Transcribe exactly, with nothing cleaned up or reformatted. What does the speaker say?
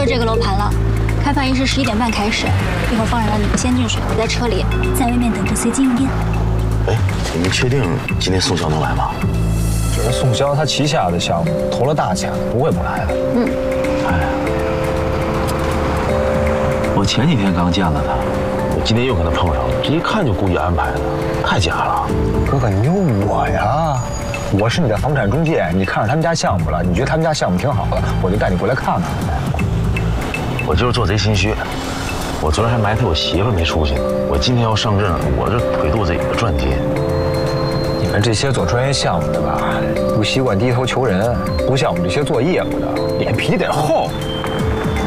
就是这个楼盘了。开盘仪式十一点半开始，一会儿方冉让你们先进去，我在车里，在外面等着随机应变。 哎，你们确定今天宋潇能来吗？ 这是宋潇他旗下的项目，投了大钱，不会不来的。 嗯。 哎，我前几天刚见了他，我今天又跟他碰上了，这一看就故意安排的，太假了。 哥哥，你有我呀，我是你的房产中介，你看上他们家项目了，你觉得他们家项目挺好的，我就带你过来看看。 我就是做贼心虚，我昨天还埋汰我媳妇没出息呢，我今天要上阵，我这腿肚子也是转接。 你们这些做专业项目的吧，不习惯低头求人，不像我们这些做业务的，脸皮得厚。